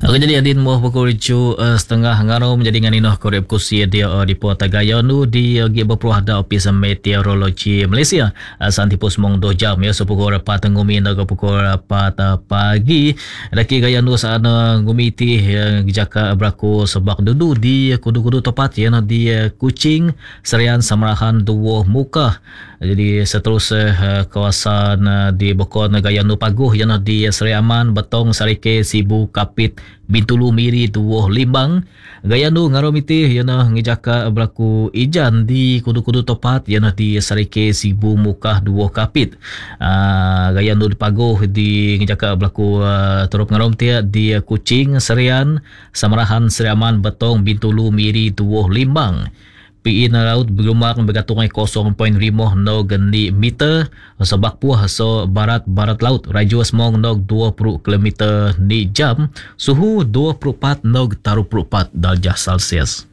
Oke, jadi adin mo pukul setengah ngaro menjadi nganinoh korep kusi dia di Pulau Tagayanu di beberapa ada opis meteorologi Malaysia santipus mong 2 jam ya sepukul 4 ngumi hingga pukul 4 pagi daki Gayanu sana ngumiti jaka berlaku sebab dudu di kudu-kudu tepat ya di Kuching Serian Samarahan Dua Muka. Jadi seterusnya kawasan di Bokon Gayanu Paguh ya di Seriaman Betong Sarike Sibu Kapit Bintulu Miri Tuwoh Limbang Gayanu ngaromiti yana ngijaka berlaku ijan di kudu-kudu tepat yana di Sarike Sibu Mukah Duoh Kapit. Gayanu di Paguh di ngijaka berlaku terup ngaromiti di Kuching Serian Samarahan Seriaman Betong Bintulu Miri Tuwoh Limbang. PI na laut bergelombang bergantungan 0.5 no geni meter sebak puah so barat laut raju semong no 20 km ni jam suhu 24 no 34 darjah Celsius.